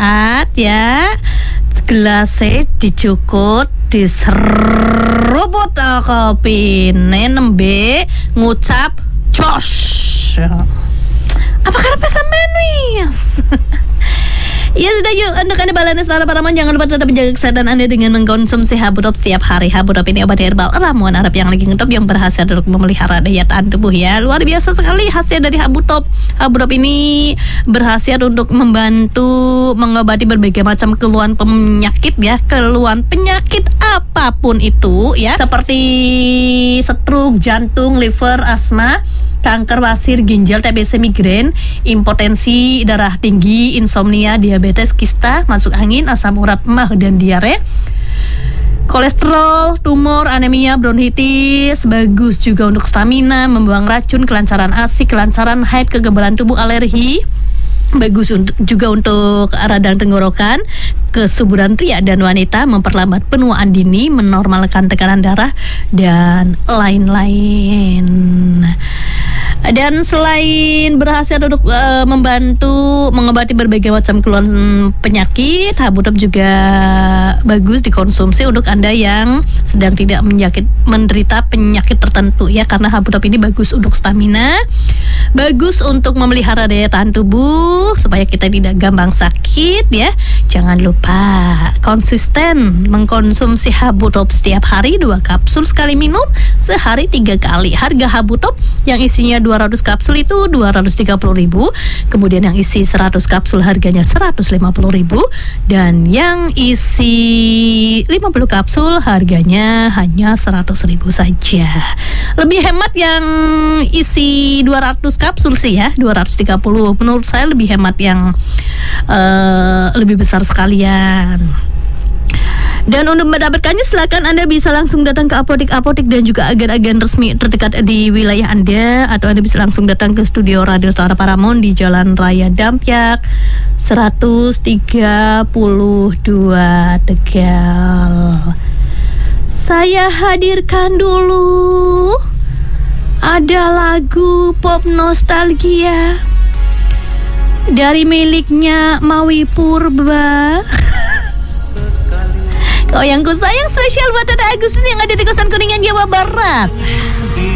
saat ya gelasnya dicukut diseruput kopi nembe ngucap josh. Apa karena sampean wis? Ya sudah, yuk untuk Anda Balanes para Paramon, jangan lupa tetap menjaga kesehatan Anda dengan mengkonsumsi Habudop setiap hari. Habudop ini obat herbal ramuan Arab yang lagi ngetop yang berhasil untuk memelihara daya tahan tubuh ya. Luar biasa sekali hasil dari Habudop. Habudop ini berhasil untuk membantu mengobati berbagai macam keluhan penyakit ya, keluhan penyakit apapun itu ya, seperti stroke, jantung, liver, asma, kanker wasir, ginjal, TBC, migrain, impotensi, darah tinggi, insomnia, diabetes, kista, masuk angin, asam urat, emah dan diare, kolesterol, tumor, anemia, bronkitis. Bagus juga untuk stamina, membuang racun, kelancaran ASI, kelancaran haid, kekebalan tubuh, alergi. Bagus juga untuk radang tenggorokan, kesuburan pria dan wanita, memperlambat penuaan dini, menormalkan tekanan darah, dan lain-lain. Dan selain berhasil untuk membantu mengobati berbagai macam keluhan penyakit, Habudop juga bagus dikonsumsi untuk Anda yang sedang tidak menderita penyakit tertentu ya, karena Habudop ini bagus untuk stamina, bagus untuk memelihara daya tahan tubuh supaya kita tidak gampang sakit ya. Jangan lupa konsisten mengkonsumsi Habudop setiap hari, 2 kapsul sekali minum, sehari 3 kali. Harga Habudop yang isinya 200 kapsul itu 230.000, kemudian yang isi 100 kapsul harganya 150.000, dan yang isi 50 kapsul harganya hanya 100.000 saja. Lebih hemat yang isi 200 kapsul sih ya, 230. Menurut saya lebih hemat yang lebih besar sekalian. Dan untuk mendapatkannya silakan Anda bisa langsung datang ke apotek-apotek dan juga agen-agen resmi terdekat di wilayah Anda, atau Anda bisa langsung datang ke studio Radio Suara Paramount di Jalan Raya Dampyak 132 Tegal. Saya hadirkan dulu ada lagu pop nostalgia dari miliknya Mawi Purba. Oh, yang ku sayang spesial buat Tata Agustin yang ada di kosan Kuningan, Jawa Barat.